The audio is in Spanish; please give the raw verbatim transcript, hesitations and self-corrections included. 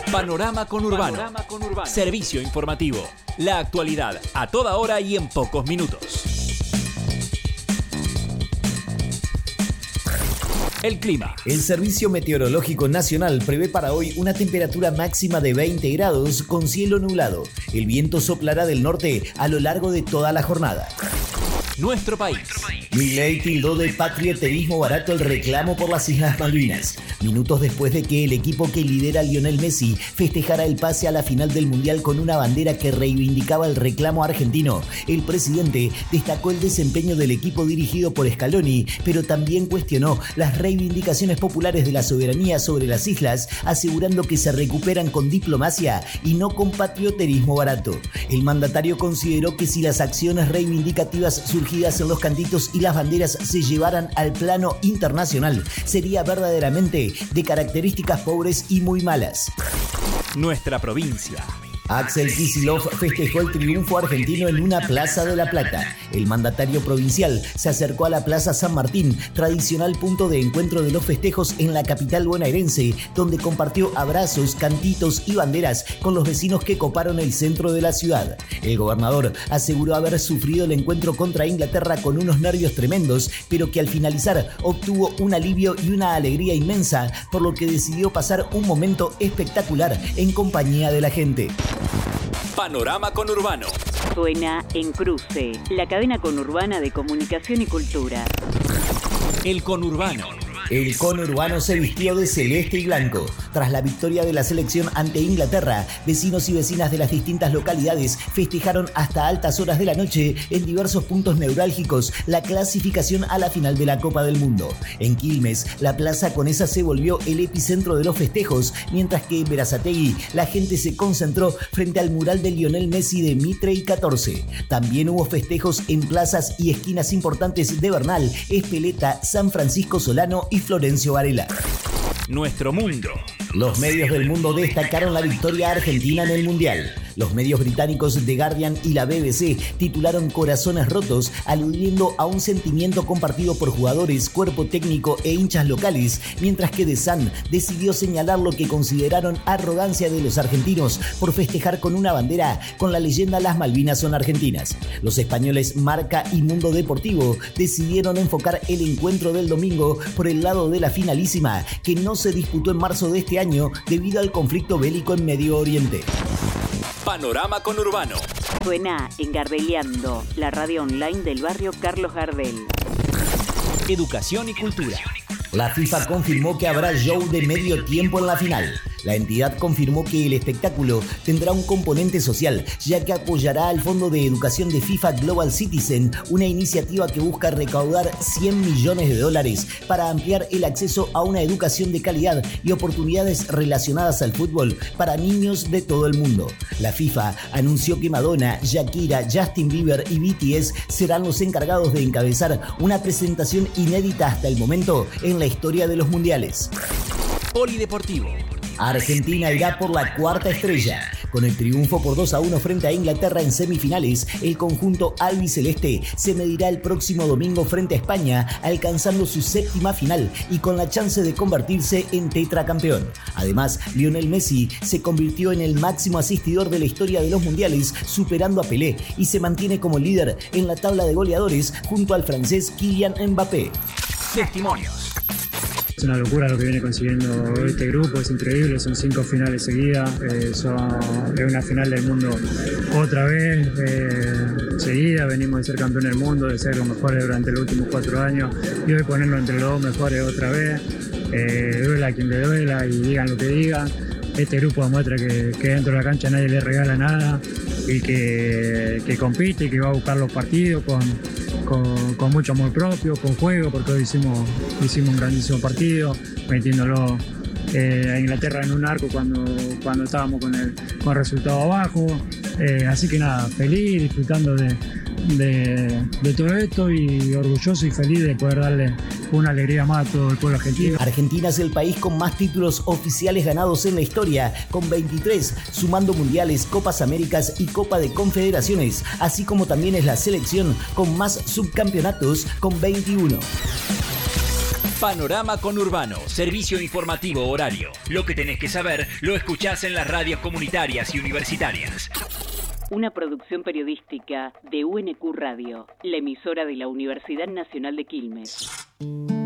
Panorama Conurbano. Panorama Conurbano. Servicio informativo. La actualidad a toda hora y en pocos minutos. El clima. El Servicio Meteorológico Nacional prevé para hoy una temperatura máxima de veinte grados con cielo nublado. El viento soplará del norte a lo largo de toda la jornada. Nuestro país. Milei tildó de patrioterismo barato el reclamo por las Islas Malvinas. Minutos después de que el equipo que lidera Lionel Messi festejara el pase a la final del Mundial con una bandera que reivindicaba el reclamo argentino, el presidente destacó el desempeño del equipo dirigido por Scaloni, pero también cuestionó las reivindicaciones populares de la soberanía sobre las islas, asegurando que se recuperan con diplomacia y no con patrioterismo barato. El mandatario consideró que si las acciones reivindicativas surgidas en los cantitos y las banderas se llevaran al plano internacional, sería verdaderamente de características pobres y muy malas. Nuestra provincia. Axel Kicillof festejó el triunfo argentino en una plaza de La Plata. El mandatario provincial se acercó a la Plaza San Martín, tradicional punto de encuentro de los festejos en la capital bonaerense, donde compartió abrazos, cantitos y banderas con los vecinos que coparon el centro de la ciudad. El gobernador aseguró haber sufrido el encuentro contra Inglaterra con unos nervios tremendos, pero que al finalizar obtuvo un alivio y una alegría inmensa, por lo que decidió pasar un momento espectacular en compañía de la gente. Panorama Conurbano. Suena en Cruce, la cadena conurbana de comunicación y cultura. El conurbano. El conurbano se vistió de celeste y blanco. Tras la victoria de la selección ante Inglaterra, vecinos y vecinas de las distintas localidades festejaron hasta altas horas de la noche en diversos puntos neurálgicos la clasificación a la final de la Copa del Mundo. En Quilmes, la Plaza Conesa se volvió el epicentro de los festejos, mientras que en Berazategui la gente se concentró frente al mural de Lionel Messi de Mitre y catorce. También hubo festejos en plazas y esquinas importantes de Bernal, Espeleta, San Francisco Solano y Florencio Varela. Nuestro mundo. Los medios del mundo destacaron la victoria argentina en el Mundial. Los medios británicos The Guardian y la B B C titularon Corazones rotos, aludiendo a un sentimiento compartido por jugadores, cuerpo técnico e hinchas locales, mientras que The Sun decidió señalar lo que consideraron arrogancia de los argentinos por festejar con una bandera con la leyenda Las Malvinas son argentinas. Los españoles Marca y Mundo Deportivo decidieron enfocar el encuentro del domingo por el lado de la finalísima, que no se disputó en marzo de este año debido al conflicto bélico en Medio Oriente. Panorama Conurbano. Suena en Gardeliando, la radio online del barrio Carlos Gardel. Educación y cultura. La FIFA confirmó que habrá show de medio tiempo en la final. La entidad confirmó que el espectáculo tendrá un componente social, ya que apoyará al Fondo de Educación de FIFA Global Citizen, una iniciativa que busca recaudar cien millones de dólares para ampliar el acceso a una educación de calidad y oportunidades relacionadas al fútbol para niños de todo el mundo. La FIFA anunció que Madonna, Shakira, Justin Bieber y B T S serán los encargados de encabezar una presentación inédita hasta el momento en la historia de los mundiales. Polideportivo. Argentina irá por la cuarta estrella. Con el triunfo por dos a uno frente a Inglaterra en semifinales, el conjunto albiceleste se medirá el próximo domingo frente a España, alcanzando su séptima final y con la chance de convertirse en tetracampeón. Además, Lionel Messi se convirtió en el máximo asistidor de la historia de los mundiales, superando a Pelé, y se mantiene como líder en la tabla de goleadores junto al francés Kylian Mbappé. Testimonios. Es una locura lo que viene consiguiendo este grupo, es increíble, son cinco finales seguidas, eh, son, es una final del mundo otra vez, eh, seguida, venimos de ser campeón del mundo, de ser los mejores durante los últimos cuatro años y hoy ponernos entre los dos mejores otra vez, eh, duela a quien le duela y digan lo que digan. Este grupo demuestra que, que dentro de la cancha nadie le regala nada y que, que compite y que va a buscar los partidos con, con, con mucho amor propio, con juego, porque hoy hicimos, hicimos un grandísimo partido, metiéndolo eh, a Inglaterra en un arco cuando, cuando estábamos con el, con el resultado abajo. Eh, así que nada, feliz, disfrutando de, de, de todo esto y orgulloso y feliz de poder darle una alegría más a todo el pueblo argentino. Argentina es el país con más títulos oficiales ganados en la historia, con veintitrés, sumando mundiales, Copas Américas y Copa de Confederaciones, así como también es la selección con más subcampeonatos, con veintiuno. Panorama Conurbano, servicio informativo horario. Lo que tenés que saber lo escuchás en las radios comunitarias y universitarias. Una producción periodística de U N Q Radio, la emisora de la Universidad Nacional de Quilmes.